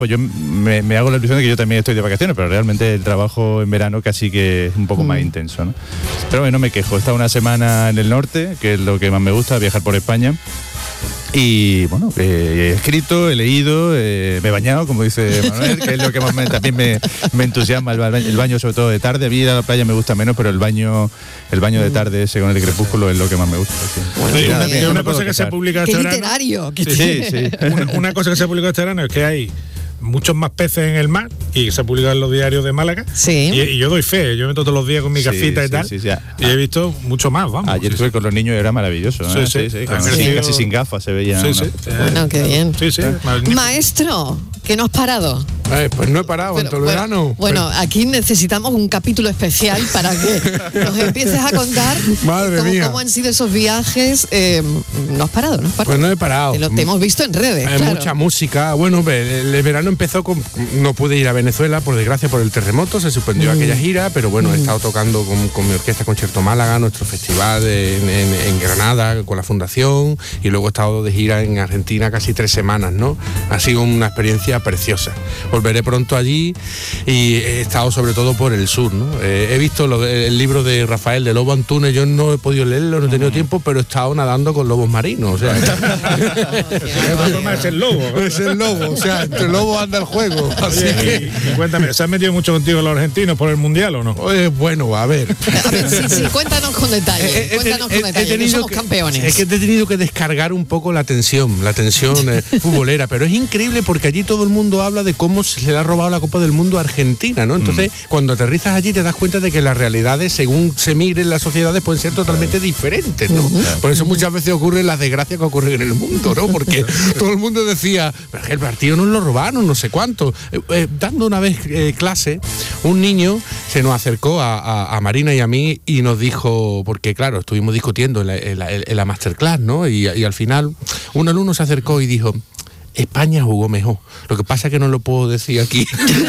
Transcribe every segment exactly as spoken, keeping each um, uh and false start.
Pues yo me, me hago la ilusión de que yo también estoy de vacaciones, pero realmente el trabajo en verano casi que es un poco mm. más intenso, ¿no? Pero bueno, no me quejo. He estado una semana en el norte, que es lo que más me gusta, viajar por España. Y bueno, eh, he escrito, he leído, eh, me he bañado, como dice Manuel, que es lo que más me, también me, me entusiasma, el baño, el baño sobre todo de tarde. A mí ir a la playa me gusta menos, pero el baño el baño de tarde ese con el crepúsculo es lo que más me gusta. Sí. Bueno, sí, una, una, una cosa que se ha publicado este verano. literario. Sí, sí, sí. Una, una cosa que se ha publicado este verano es que hay muchos más peces en el mar y se ha publicado en los diarios de Málaga. Sí. Y, y yo doy fe, yo me meto todos los días con mi gafita sí, y tal. Sí, sí, y he visto mucho más, vamos. Ayer estuve sí, con los niños y era maravilloso. ¿no? Sí, sí, sí, sí, con, sí, sí, casi sin gafas se veía. Sí, sí. Bueno, qué bien. Sí, sí. Maestro, ¿qué no has parado? Eh, pues no he parado en todo el bueno, verano. Bueno, pero... aquí necesitamos un capítulo especial para que nos empieces a contar Madre cómo, mía. cómo han sido esos viajes. Eh, no has parado, no has parado. Pues no he parado. Te, lo, te hemos visto en redes. Hay claro. mucha música. Bueno, el, el verano empezó con... No pude ir a Venezuela, por desgracia, por el terremoto. Se suspendió mm. aquella gira, pero bueno, mm. he estado tocando con, con mi orquesta Concierto Málaga, nuestro festival en, en, en Granada, con la Fundación, y luego he estado de gira en Argentina casi tres semanas, ¿no? Ha sido una experiencia preciosa. Volveré pronto allí y he estado sobre todo por el sur, ¿no? Eh, he visto lo, el libro de Rafael de Lobo Antunes, yo no he podido leerlo, no he tenido tiempo, pero he estado nadando con lobos marinos, o sea. Es el lobo. Es el lobo, o sea, entre lobos anda el juego. Así Oye, que... y, y cuéntame, ¿se han metido mucho contigo los argentinos por el mundial o no? Eh, bueno, a ver. A ver, sí, sí, cuéntanos con detalle. Eh, cuéntanos eh, con detalle. No somos que, campeones. Es que he tenido que descargar un poco la tensión, la tensión eh, futbolera, pero es increíble porque allí todo el mundo habla de cómo se le ha robado la Copa del Mundo a Argentina, ¿no? Entonces, mm. cuando aterrizas allí te das cuenta de que las realidades, según se miren las sociedades, pueden ser totalmente diferentes, ¿no? Uh-huh. Por eso muchas veces ocurren las desgracias que ocurren en el mundo, ¿no? Porque todo el mundo decía, pero el partido nos lo robaron, no sé cuánto. Eh, eh, dando una vez eh, clase, un niño se nos acercó a, a, a Marina y a mí y nos dijo, porque claro, estuvimos discutiendo en la, en la, en la masterclass, ¿no? Y, y al final un alumno se acercó y dijo, España jugó mejor. Lo que pasa es que no lo puedo decir aquí.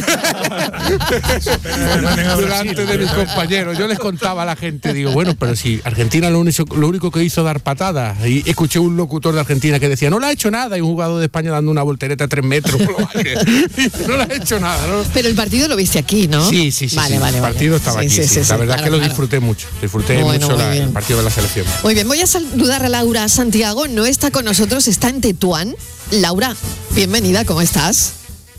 Delante de mis compañeros. Yo les contaba a la gente, digo, bueno, pero si Argentina lo único, lo único que hizo dar patadas. Y escuché un locutor de Argentina que decía, no le ha hecho nada. Y un jugador de España dando una voltereta a tres metros. No le ha hecho nada, ¿no? Pero el partido lo viste aquí, ¿no? Sí, sí, sí. Vale, sí. vale, el partido vale. estaba sí, aquí. Sí, sí, sí, la sí, verdad claro, es que lo claro. disfruté mucho. Disfruté bueno, mucho la, el partido de la selección. Muy bien, voy a saludar a Laura Santiago. No está con nosotros, está en Tetuán. Laura, bienvenida, ¿cómo estás?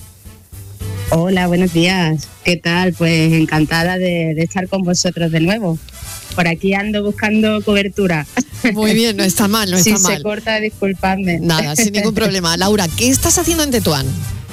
Hola, buenos días. ¿Qué tal? Pues encantada de, de estar con vosotros de nuevo. Por aquí ando buscando cobertura. Muy bien, no está mal, no está si mal. Si se corta, disculpadme. Nada, sin ningún problema. Laura, ¿qué estás haciendo en Tetuán?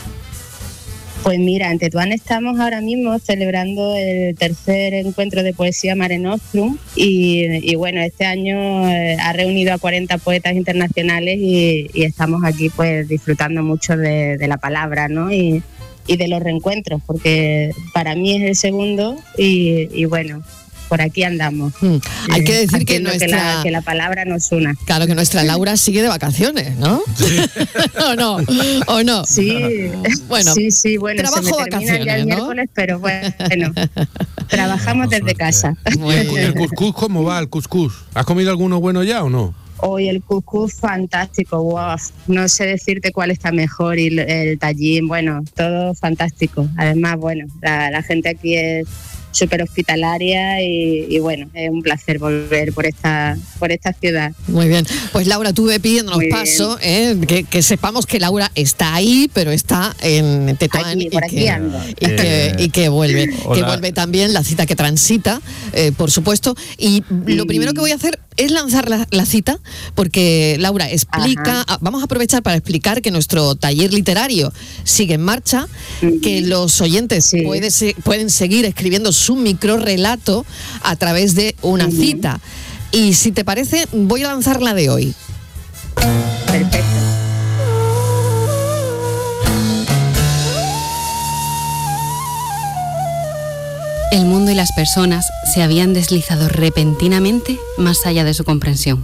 Pues mira, en Tetuán estamos ahora mismo celebrando el tercer encuentro de poesía Mare Nostrum y, y bueno, este año eh, ha reunido a cuarenta poetas internacionales y, y estamos aquí pues disfrutando mucho de, de la palabra, ¿no? Y, y de los reencuentros, porque para mí es el segundo y, y bueno, por aquí andamos. Hmm. Hay que decir que nuestra... Que la, que la palabra nos una. Claro, que nuestra Laura sigue de vacaciones, ¿no? Sí. ¿O no? ¿O no? Sí, bueno, sí, sí, bueno, trabajo se me termina ya el ¿no? miércoles, pero bueno, trabajamos no, desde suerte. casa. ¿Y el, el cuscús cómo va, el cuscús? ¿Has comido alguno bueno ya o no? Hoy el cuscús fantástico, wow. No sé decirte cuál está mejor, y el, el tallín, bueno, todo fantástico. Además, bueno, la, la gente aquí es súper hospitalaria y, y bueno, es un placer volver por esta por esta ciudad. Muy bien, pues Laura, tú ve pidiéndonos Muy paso, eh, que, que sepamos que Laura está ahí, pero está en Tetuán aquí, por y, aquí que, ando. y, que, y que vuelve, Hola. que vuelve también la cita que transita, eh, por supuesto, y sí. Lo primero que voy a hacer es lanzar la, la cita, porque Laura explica, a, vamos a aprovechar para explicar que nuestro taller literario sigue en marcha, uh-huh. que los oyentes sí. puede se, pueden seguir escribiendo su microrrelato a través de una uh-huh. cita. Y si te parece, voy a lanzar la de hoy. Perfecto. El mundo y las personas se habían deslizado repentinamente más allá de su comprensión.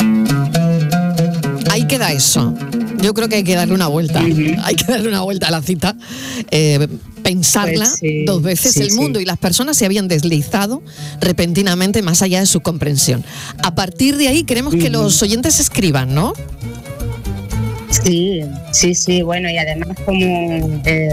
Ahí queda eso. Yo creo que hay que darle una vuelta. Uh-huh. Hay que darle una vuelta a la cita. Eh, pensarla pues sí, dos veces. Sí, el mundo sí. y las personas se habían deslizado repentinamente más allá de su comprensión. A partir de ahí queremos uh-huh. que los oyentes escriban, ¿no? Sí, sí, sí. Bueno, y además como... Eh,